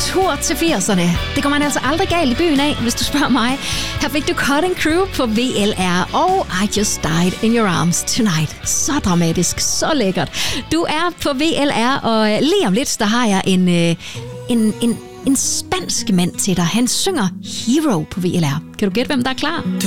tur til 80'erne. Det går man altså aldrig galt i byen af, hvis du spørger mig. Her fik du Cutting Crew på VLR og I Just Died in Your Arms Tonight. Så dramatisk, så lækkert. Du er på VLR, og lige om lidt, der har jeg en spansk mand til dig. Han synger Hero på VLR. Kan du gætte, hvem der er klar?